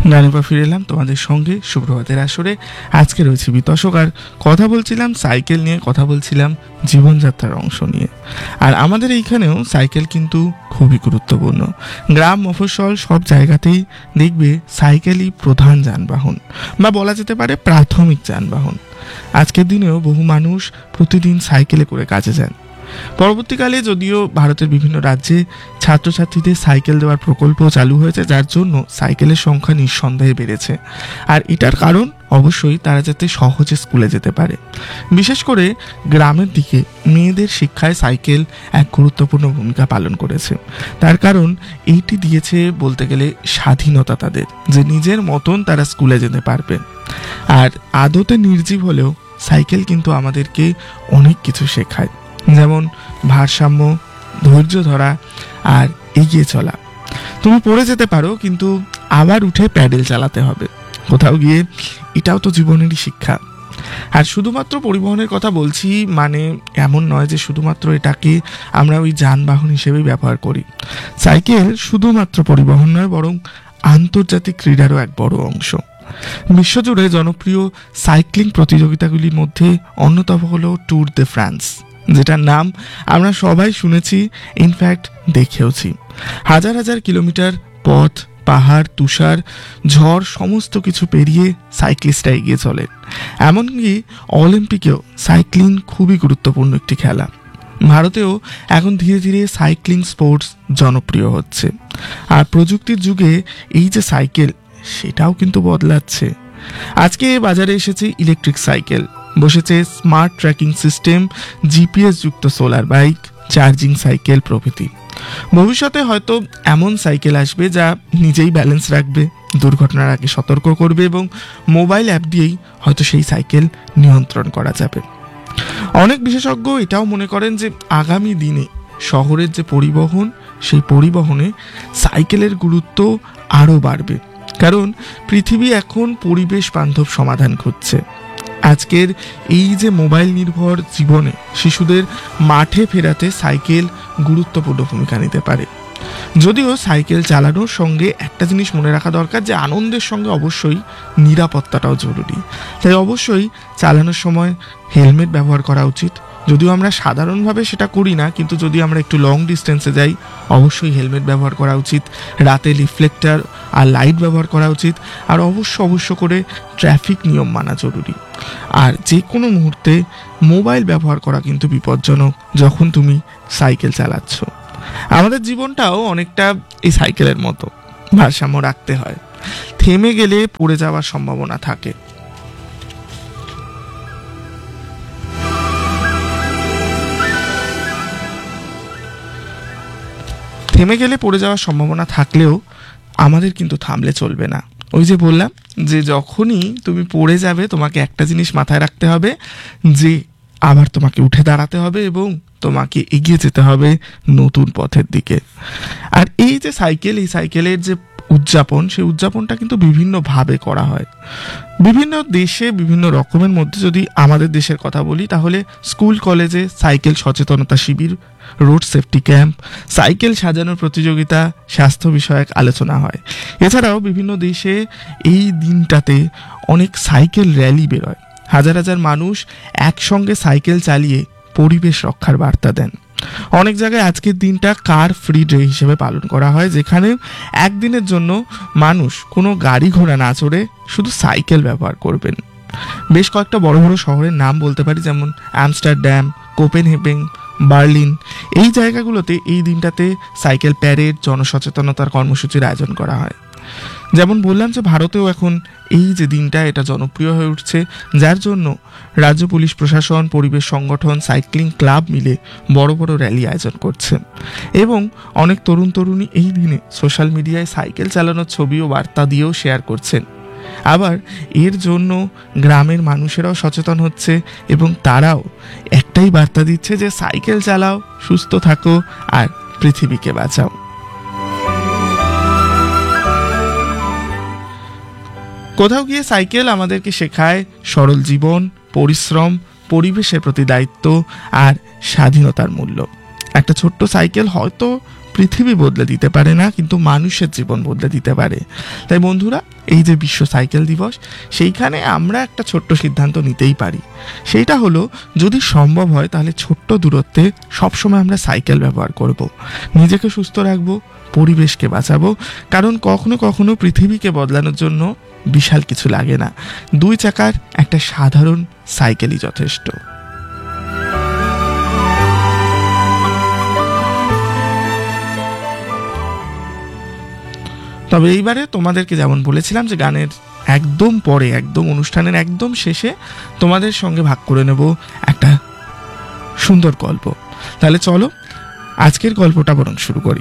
গানে পর ফিরে এলাম তোমাদের সঙ্গে সুপ্রভাতের আসরে। আজকে রয়েছে বিতর্ক আর কথা বলছিলাম সাইকেল নিয়ে, কথা বলছিলাম জীবনযাত্রার অংশ নিয়ে। আর আমাদের এইখানেও সাইকেল কিন্তু খুবই গুরুত্বপূর্ণ। গ্রাম মফস্বল সব জায়গাতেই দেখবে সাইকেলই প্রধান যানবাহন, বা বলা যেতে পারে প্রাথমিক যানবাহন। আজকের দিনেও বহু মানুষ প্রতিদিন সাইকেলে করে কাজে যান। পরবর্তীকালে যদিও ভারতের বিভিন্ন রাজ্যে ছাত্রছাত্রীদের সাইকেল দেওয়ার প্রকল্প চালু হয়েছে, যার জন্য সাইকেলের সংখ্যা নিঃসন্দেহে বেড়েছে। আর এটার কারণ অবশ্যই তারা যাতে সহজে স্কুলে যেতে পারে। বিশেষ করে গ্রামের দিকে মেয়েদের শিক্ষায় সাইকেল এক গুরুত্বপূর্ণ ভূমিকা পালন করেছে। তার কারণ এইটি দিয়েছে বলতে গেলে স্বাধীনতা তাদের, যে নিজের মতন তারা স্কুলে যেতে পারবে। আর আদতে নির্জীব হলেও সাইকেল কিন্তু আমাদেরকে অনেক কিছু শেখায়, যেমন ভারসাম্য, ধৈর্য ধরা আর এগিয়ে চলা। তুমি পড়ে যেতে পারো, কিন্তু আবার উঠে প্যাডেল চালাতে হবে কোথাও গিয়ে, এটাও তো জীবনেরই শিক্ষা। আর শুধুমাত্র পরিবহনের কথা বলছি মানে এমন নয় যে শুধুমাত্র এটাকে আমরা ওই যানবাহন হিসেবেই ব্যবহার করি। সাইকেল শুধুমাত্র পরিবহন নয়, বরং আন্তর্জাতিক ক্রীড়ারও এক বড় অংশ। বিশ্বজুড়ে জনপ্রিয় সাইক্লিং প্রতিযোগিতাগুলির মধ্যে অন্যতম হলো ট্যুর দে ফ্রান্স, যেটার নাম আমরা সবাই শুনেছি, ইনফ্যাক্ট দেখেওছি। হাজার হাজার কিলোমিটার পথ, পাহাড়, তুষার, ঝড় সমস্ত কিছু পেরিয়ে সাইক্লিস্টরা এগিয়ে চলেন। এমনকি অলিম্পিকেও সাইক্লিং খুবই গুরুত্বপূর্ণ একটি খেলা। ভারতেও এখন ধীরে ধীরে সাইক্লিং স্পোর্টস জনপ্রিয় হচ্ছে। আর প্রযুক্তির যুগে এই যে সাইকেল, সেটাও কিন্তু বদলাচ্ছে। আজকে বাজারে এসেছে ইলেকট্রিক সাইকেল, বসেছে স্মার্ট ট্র্যাকিং সিস্টেম, জিপিএস যুক্ত সোলার বাইক, চার্জিং সাইকেল প্রভৃতি। ভবিষ্যতে হয়তো এমন সাইকেল আসবে যা নিজেই ব্যালেন্স রাখবে, দুর্ঘটনার আগে সতর্ক করবে, এবং মোবাইল অ্যাপ দিয়েই হয়তো সেই সাইকেল নিয়ন্ত্রণ করা যাবে। অনেক বিশেষজ্ঞ এটাও মনে করেন যে আগামী দিনে শহরের যে পরিবহন, সেই পরিবহনে সাইকেলের গুরুত্ব আরও বাড়বে, কারণ পৃথিবী এখন পরিবেশ বান্ধব সমাধান খুঁজছে। আজকের এই যে মোবাইল নির্ভর জীবনে শিশুদের মাঠে ফেরাতে সাইকেল গুরুত্বপূর্ণ ভূমিকা নিতে পারে। যদিও সাইকেল চালানোর সঙ্গে একটা জিনিস মনে রাখা দরকার, যে আনন্দের সঙ্গে অবশ্যই নিরাপত্তাটাও জরুরি। তাই অবশ্যই চালানোর সময় হেলমেট ব্যবহার করা উচিত। যদিও আমরা সাধারণভাবে সেটা করি না, কিন্তু যদি আমরা একটু লং ডিস্টেন্সে যাই অবশ্যই হেলমেট ব্যবহার করা উচিত। রাতে রিফ্লেক্টর আর লাইট ব্যবহার করা উচিত। আর অবশ্য করে ট্রাফিক নিয়ম মানা জরুরি। আর যে কোনো মুহূর্তে মোবাইল ব্যবহার করা কিন্তু বিপজ্জনক যখন তুমি সাইকেল চালাচ্ছ। আমাদের জীবনটাও অনেকটা এই সাইকেলের মতো, ভারসাম্য রাখতে হয়। থেমে গেলে পড়ে যাওয়ার সম্ভাবনা থাকে। থেমে গেলে পড়ে যাওয়ার সম্ভাবনা থাকলেও আমাদের কিন্তু থামলে চলবে না। ওই যে বললাম যে যখনই তুমি পড়ে যাবে তোমাকে একটা জিনিস মাথায় রাখতে হবে, যে আবার তোমাকে উঠে দাঁড়াতে হবে এবং তোমাকে এগিয়ে যেতে হবে নতুন পথের দিকে। আর এই যে সাইকেল, এই সাইকেলের যে উদযাপন, সেই উদযাপনটা কিন্তু বিভিন্নভাবে করা হয়। বিভিন্ন দেশে বিভিন্ন রকমের মধ্যে যদি আমাদের দেশের কথা বলি, তাহলে স্কুল কলেজে সাইকেল সচেতনতা শিবির, রোড সেফটি ক্যাম্প, সাইকেল সাজানোর প্রতিযোগিতা, স্বাস্থ্য বিষয়ক আলোচনা হয়। এছাড়াও বিভিন্ন দেশে এই দিনটাতে অনেক সাইকেল র্যালি বেরোয়। হাজার হাজার মানুষ একসঙ্গে সাইকেল চালিয়ে পরিবেশ রক্ষার বার্তা দেন। অনেক জায়গায় আজকের দিনটা কার ফ্রি ডে হিসেবে পালন করা হয়, যেখানে একদিনের জন্য মানুষ কোনো গাড়ি ঘোড়া না চড়ে শুধু সাইকেল ব্যবহার করবেন। বেশ কয়েকটা বড় বড় শহরের নাম বলতে পারি, যেমন আমস্টারডাম, কোপেনহেগেন, বার্লিন। এই জায়গাগুলোতে এই দিনটাতে সাইকেল প্যারেড, জনসচেতনতার কর্মসূচির আয়োজন করা হয়। যেমন বললাম যে ভারতেও এখন এই যে দিনটা, এটা জনপ্রিয় হয়ে উঠছে, যার জন্য রাজ্য পুলিশ প্রশাসন, পরিবেশ সংগঠন, সাইক্লিং ক্লাব মিলে বড় বড় র্যালি আয়োজন করছে। এবং অনেক তরুণ তরুণী এই দিনে সোশ্যাল মিডিয়ায় সাইকেল চালানোর ছবি ও বার্তা দিয়েও শেয়ার করছেন। আবার এর জন্য গ্রামের মানুষেরাও সচেতন হচ্ছে এবং তারাও একটাই বার্তা দিচ্ছে যে সাইকেল চালাও, সুস্থ থাকো আর পৃথিবীকে বাঁচাও। কোথাও গিয়ে সাইকেল আমাদেরকে শেখায় সরল জীবন, পরিশ্রম, পরিবেশের প্রতি দায়িত্ব আর স্বাধীনতার মূল্য। একটা ছোট্ট সাইকেল হয়তো পৃথিবী বদলে দিতে পারে না, কিন্তু মানুষের জীবন বদলে দিতে পারে। তাই বন্ধুরা, এই যে বিশ্ব সাইকেল দিবস, সেইখানে আমরা একটা ছোট্ট সিদ্ধান্ত নিতেই পারি। সেইটা হলো, যদি সম্ভব হয় তাহলে ছোট্ট দূরত্বে সবসময় আমরা সাইকেল ব্যবহার করব। নিজেকে সুস্থ রাখবো, পরিবেশকে বাঁচাবো, কারণ কখনো কখনো পৃথিবীকে বদলানোর জন্য বিশাল কিছু লাগে না, 2 চাকার একটা সাধারণ সাইকেলই যথেষ্ট। তবে এইবারে তোমাদেরকে যেমন বলেছিলাম যে গানের একদম পরে, একদম অনুষ্ঠানের একদম শেষে তোমাদের সঙ্গে ভাগ করে নেব একটা সুন্দর গল্প। তাহলে চলো আজকের গল্পটা বরং শুরু করি।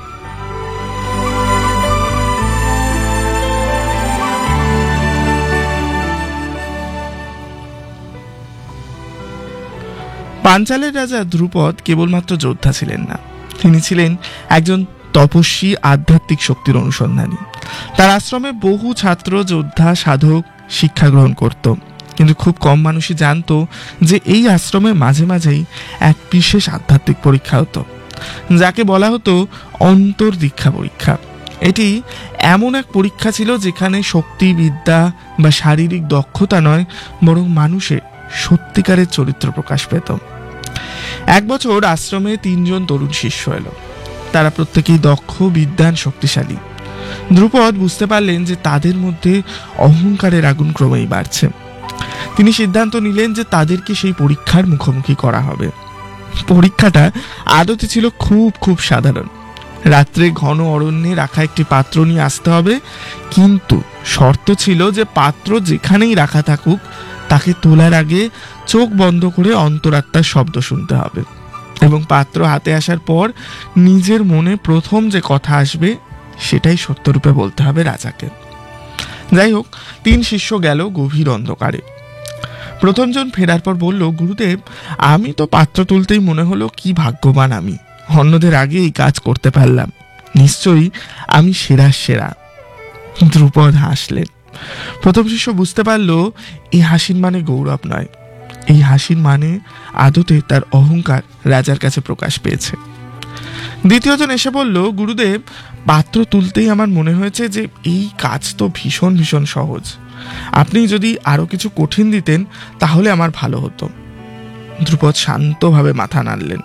পাঞ্চালের রাজা ধ্রুপদ কেবলমাত্র যোদ্ধা ছিলেন না, তিনি ছিলেন একজন তপস্বী, আধ্যাত্মিক শক্তির অনুসন্ধানী। তার আশ্রমে বহু ছাত্র, যোদ্ধা, সাধক শিক্ষা গ্রহণ করত, কিন্তু খুব কম মানুষই জানতো যে এই আশ্রমে মাঝে মাঝেই এক বিশেষ আধ্যাত্মিক পরীক্ষা হতো, যাকে বলা হতো অন্তর্দীক্ষা পরীক্ষা। এটি এমন এক পরীক্ষা ছিল যেখানে শক্তি, বিদ্যা বা শারীরিক দক্ষতা নয়, বরং মানুষের সত্যিকারের চরিত্র প্রকাশ পেত। এক বছর আশ্রমে 3 জন তরুণ শিষ্য এলো। তারা প্রত্যেকেই দক্ষ, বিদ্বান, শক্তিশালী। ধ্রুপদ বুঝতে পারলেন যে তাদের মধ্যে অহংকারের আগুন ক্রমেই বাড়ছে। তিনি সিদ্ধান্ত নিলেন যে তাদেরকে সেই পরীক্ষার মুখোমুখি করা হবে। পরীক্ষাটা আদতে ছিল খুব সাধারণ। রাত্রে ঘন অরণ্যে রাখা একটি পাত্র নিয়ে আসতে হবে, কিন্তু শর্ত ছিল যে পাত্র যেখানেই রাখা থাকুক তাকে তোলার আগে চোখ বন্ধ করে অন্তরাত্মার শব্দ শুনতে হবে, এবং পাত্র হাতে আসার পর নিজের মনে প্রথম যে কথা আসবে সেটাই সত্যরূপে বলতে হবে রাজাকে। যাই হোক, 3 শিষ্য গেল গভীর অন্ধকারে। প্রথমজন ফেরার পর বলল, গুরুদেব, আমি তো পাত্র তুলতেই মনে হলো কি ভাগ্যবান আমি, অন্যদের আগে এই কাজ করতে পারলাম, নিশ্চয়ই আমি সেরা। ধ্রুপদ হাসলেন। প্রথম শিষ্য বুঝতে পারল এই হাসির মানে গৌরব নয়, এই হাসির মানে আদতে তার অহংকার রাজার কাছে প্রকাশ পেয়েছে। দ্বিতীয়জন এসে বলল, গুরুদেব, পাত্র তুলতেই আমার মনে হয়েছে যে এই কাজ তো ভীষণ সহজ, আপনি যদি আরো কিছু কঠিন দিতেন তাহলে আমার ভালো হতো। ধ্রুপদ শান্তভাবে মাথা নাড়লেন।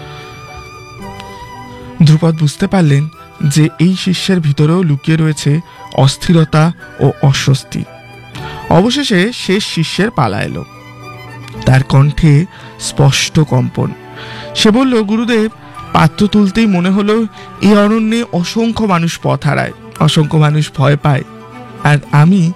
ধ্রুপদ বুঝতে পারলেন যে এই শিষ্যের ভিতরেও লুকিয়ে রয়েছে অস্থিরতা ও অস্বস্তি। অবশেষে শেষ শিষ্যের পালা এলো। তার কণ্ঠে স্পষ্ট কম্পন। সে বলল, গুরুদেব, পাত্র তুলতেই মনে হলো এই অরণ্যে অসংখ্য মানুষ পথ হারায়, অসংখ্য মানুষ ভয় পায়, আর আমি